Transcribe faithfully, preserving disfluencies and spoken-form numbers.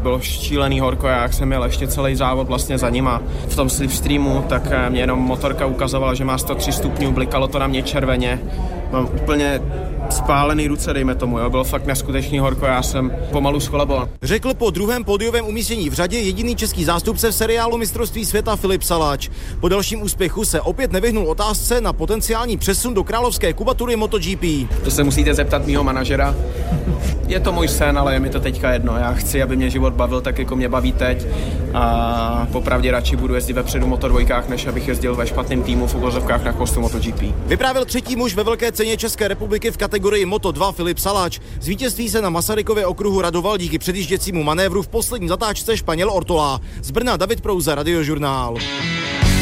bylo šílený horko, já jsem jel ještě celý závod vlastně za nima. V tom slipstreamu, tak mě jenom motorka ukazovala, že má sto tři stupňů, blikalo to na mě červeně. Mám úplně spálený ruce, dejme tomu, jo. Bylo fakt neskutečný horko, já jsem pomalu skolaboval. Řekl po druhém pódiovém umístění v řadě jediný český zástupce v seriálu mistrovství světa Filip Saláč. Po dalším úspěchu se opět nevyhnul otázce na potenciální přesun do královské kubatury MotoGP. To se musíte zeptat mýho manažera. Je to můj sen, ale je mi to teďka jedno. Já chci, aby mě život bavil tak, jako mě baví teď. A popravdě radši budu jezdit vepředu Moto dvojkách, než abych jezdil ve špatném týmu v uvozovkách na chvostu MotoGP. Vyprávěl třetí muž ve velké ceně České republiky v kategorii Moto dva Filip Saláč. Z vítězství se na Masarykově okruhu radoval díky předjížděcímu manévru v poslední zatáčce Španěl Ortola. Z Brna David Prouza, Radiožurnál.